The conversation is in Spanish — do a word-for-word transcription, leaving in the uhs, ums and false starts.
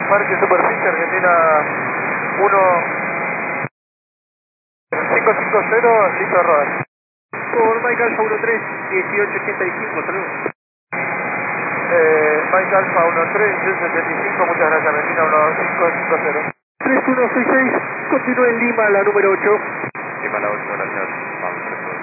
Parque Superficie Argentina uno cinco cinco cero, listo a rodar. Por Mike Alfa uno tres, dieciocho ochenta y cinco, saludos. Eh, Mike Alfa uno tres, dieciocho ochenta y cinco, muchas gracias, Argentina uno cinco cinco cero. tres uno seis seis, continúe en Lima, la número ocho. Lima la ocho, gracias. Vamos.